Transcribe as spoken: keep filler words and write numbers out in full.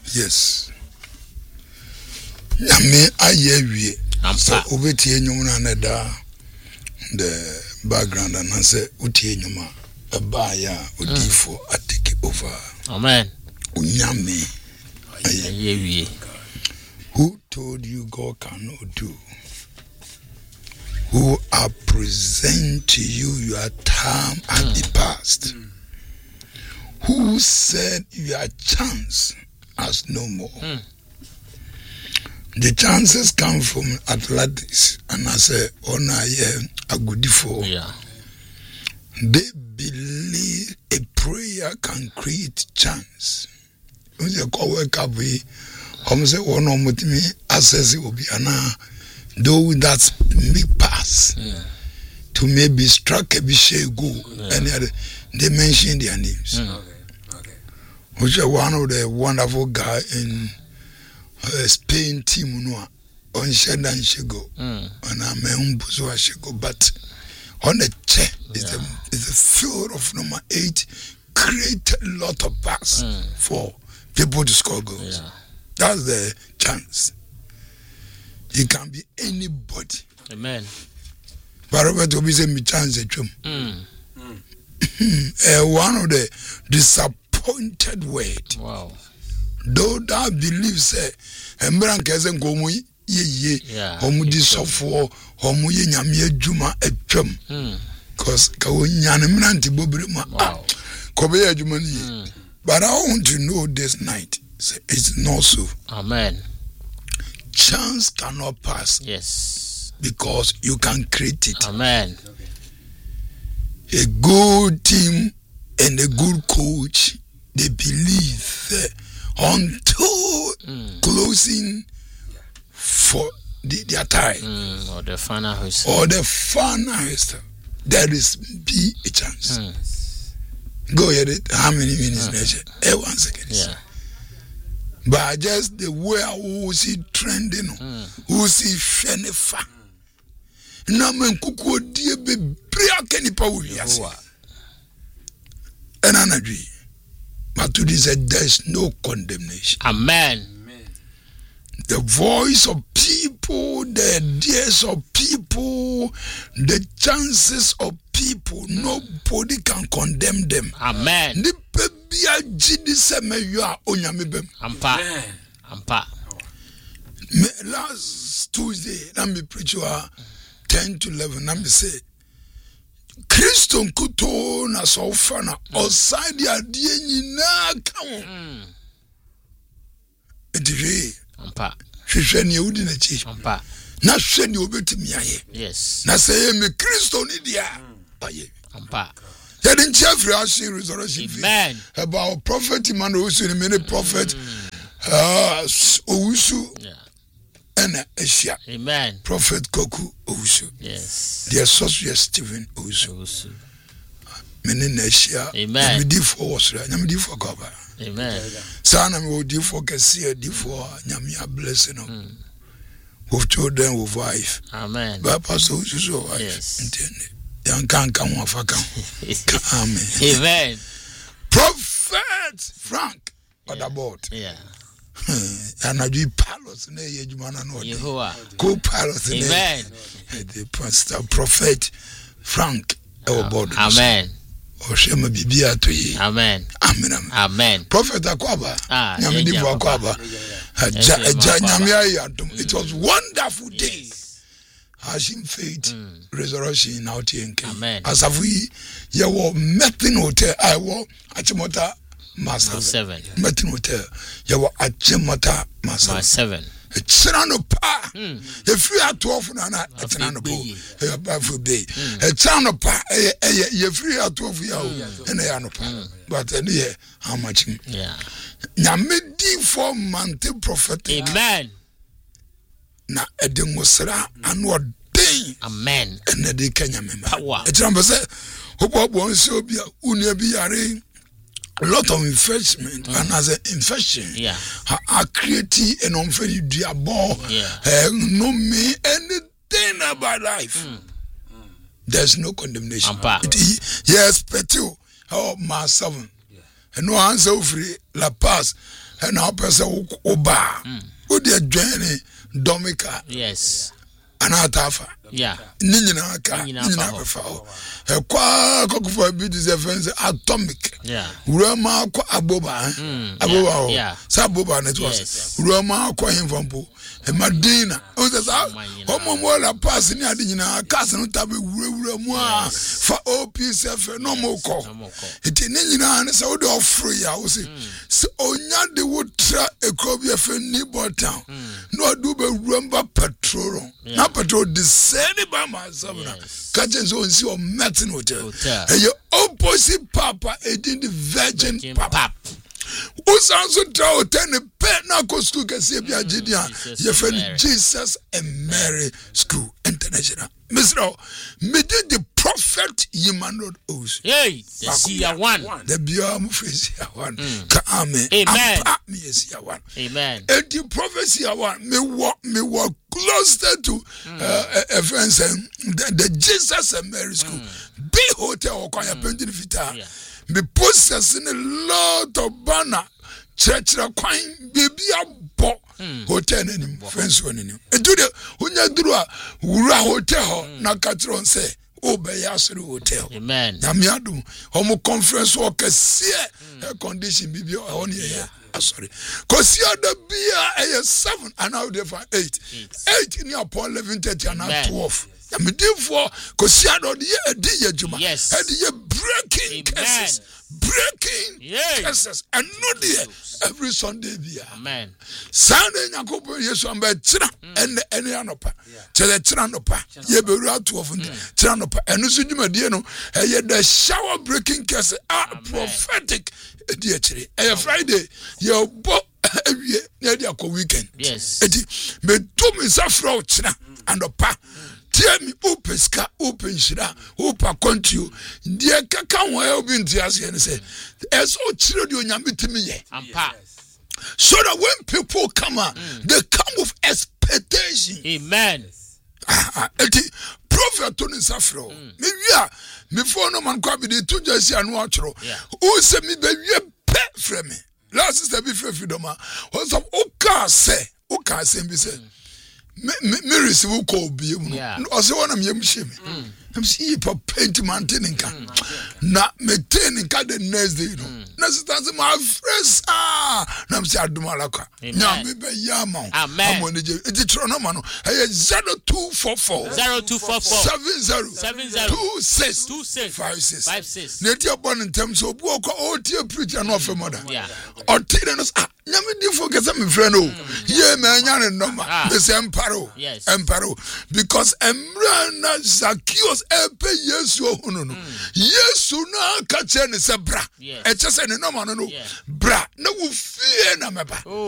Yes. Yame ayewie. So obeti enyum na neda the background and I say uti enyuma abaya odifo atake over. Amen. Unyame ayewie. Who told you God cannot do? Who are present to you your time at mm. the past? Mm. Who said your chance has no more? Mm. The chances come from athletics, and I say, oh, na yeah, a good for. Yeah. They believe a prayer can create chance. When you go wake up, we, I'm say, oh no, but me access it will be ana. Though that's big pass yeah. to maybe struck a bishop go, yeah. and they mention their names. Mm. Okay. Okay. Which are one of the wonderful guy in uh, Spain team no on Shedan Shigo, and I'm a umbuzo Shigo, but on the chair is the is the field of number eight create a lot of pass mm. for people to score goals. Yeah. That's the chance. It can be anybody. Amen. But Robert will be saying me chance a chum. Mm. uh, one of the disappointed word. Wow. Though that believes say, Embran kesen komu ye ye, homu di sofo, homu ye nyamye juma a chum. Cause kawo nyane mnanti bobri ma ah, kobe ye juma ni. But I want to know this night, say it's not so. Amen. Chance cannot pass. Yes. Because you can create it. Amen. A good team and a good coach, they believe that until mm. closing for the, their time mm, or the final host. or the final host, there is be a chance. Mm. Go ahead. How many minutes? Mm. Eh, one second. Yeah. But just the way I will see trending, mm. who see Fenefa. Namen kuku die be bria keni pa uliase. And I agree. But to this there's no condemnation. Amen. The voice of people, the ideas of people, the chances of people, mm. nobody can condemn them. Amen. Ampa. Ampa. Last Tuesday, let me preach you ten to eleven. Let me say, Christo kuto na sofana outside ya die na kan. Etiwe. Ampa. Hwehwe ne udi na chi. Ampa. Na hwe ne obetumi aye. Yes. Na say me Christo ni dia. Aye. Ampa. Yeah, then Jeffrey Ashing resurrection. Amen. About prophet Emmanuel in a minute prophet uh Owusu. Yeah. And Asia. Amen. Prophet Koku Owusu. Yes. The associate Stephen Owusu. Owusu. Menen Asia. Amen. We did for us, right? Nyame di for cover. Amen. Sana me di for kesi di for nyame a blessing no. With children, with wife. Amen. But Pastor Owusu wife. Yes. Young can come off account. Amen. Amen. Prophet Frank on board. Yeah. And I do palos in a Jumana no. Yehovah. Co palos in Amen. The pastor prophet Frank our board. Amen. Or Shema Bibia to ye. Amen. Amen. Amen. Prophet Akwaba. Ah. Nyamidi Akwaba. It was wonderful day. Hashim faith, mm. resurrection out here in Kenya. Amen. As if we, you were Metin Hotel, I were Achimota Master seven. Metin Hotel, you were Achimota Master seven. It's an pa. If you are twelve, Nana, it's an apple. A baffled day. It's an pa. You free at twelve years and a anopa. But any year, how much? Yeah. Namidi for Mante prophet. Amen. Na edemosra anu odin. Amen. Ene de Kenya member. Power. E tram say obo obo nso bia unu bi yare a lot of infection mm. and as an infection. Yeah. I create an unfairly diabo. Yeah. No me anything about life. Mm. Mm. There's no condemnation. It, yes, Petu. Oh, my seven. And no answer free La Paz. and now person oba wo de adwane domika yes anatafa yeah ni nyina ka ni nyina befa o e kwa kokofo bi dis friends atomic yeah urama akwa aboba aboba o sa aboba na to urama akwa himfampo e madina o se sa homo mo la pass ni ade nyina cars no tabe wurawura mu a fa O P C F no mo ko eti ni nyina ne se wo de ofro ya wo se onya de wo tra ekobia fe ni botown no adu be wurampa petrol na petrol the same by myself na kajenzo onsi o Martin Hotel e your opposite papa edin the Virgin Papa usanso tra hotel pe na ko school kase bia gidia ye friend Jesus and Mary School International Mister me did the prophet Emmanuel Owusu hey the see one the bia mu face ya one ka amen amen me yes ya one amen and the prophecy ya one me walk me walk closer to uh, a friend saying the, the Jesus and Mary School mm. big hotel or kwa ya pending vita me possess in a lot of banner church ra kwan baby abo hotel nim friends one nim e do the unya duru a wura hotel ho na katron say Obeyasri Hotel. Amen. Yamiadu. Homo conference work see a condition bibi on here. Sorry. Cause you the beer a seven and now there for eight. Eight in your point eleven thirty and now twelve. Yami therefore cause you the year di ye juma. Yes. And the breaking cases. Breaking cases. And no dear every Sunday beer. Amen. Sunday Yakobo Yesu ambe chira and any anopa. Chele chira nopa. Ye be ru twelve chira nopa. Enu so dwumadie no eye the shower breaking case are prophetic edi achire. Eye Friday ye bo awie na dia ko weekend. Yes. Edi me do me safra chira anopa. Tell me open ska open shira open continue die kaka ho e obi ntiase ne say eso chiro de onyame timi ye ampa so that when people come out mm. they come with expectation. Amen. Ah eti prophet Tony Safro me wia me for no man kwa bi de to just anu atro o se me be wie pe frɛ me last sister bi frɛ fidoma o so o ka say o ka say bi say me me receive call bi mu no o se wona me yam sheme I'm see papa paint mountain nka na me ten nka the next day no na sister my friends ah na me say adumalaka na me be yama amen amone je iti tro no ma no eh zero two four four zero two four four seven zero seven zero two six two six five six five six na ti abon ntem so obu okọ o ti preacher no of mother yeah o ti no ah nyame di focus me friend o ye me anya ne no ma me say emparo emparo because emra na Zacchaeus epe Yesu ohunu no Yesu na ka che ne se bra e che se ne no ma no no bra na wo fie na meba